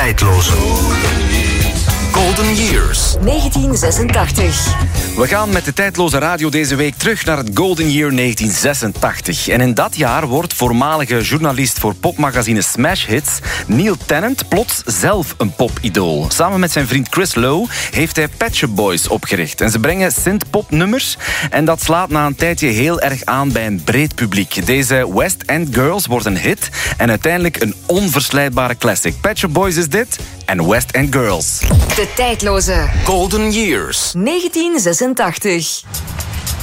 tijdloze. Golden Years. 1986. We gaan met de tijdloze radio deze week terug naar het Golden Year 1986. En in dat jaar wordt voormalige journalist voor popmagazine Smash Hits Neil Tennant plots zelf een popidool. Samen met zijn vriend Chris Lowe heeft hij Pet Shop Boys opgericht. En ze brengen synthpopnummers en dat slaat na een tijdje heel erg aan bij een breed publiek. Deze West End Girls wordt een hit en uiteindelijk een onverslijdbare classic. Pet Shop Boys is dit en West End Girls. De tijdloze Golden Years. 1986.